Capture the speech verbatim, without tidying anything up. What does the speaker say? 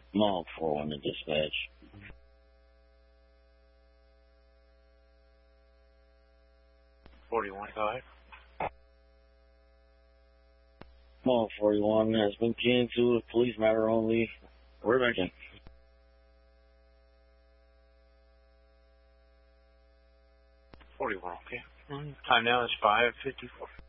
Mall four one to dispatch. forty-one, go ahead. Mall forty-one has been keyed to a police matter only. We're back in. forty-one, okay. Time now is five fifty-four.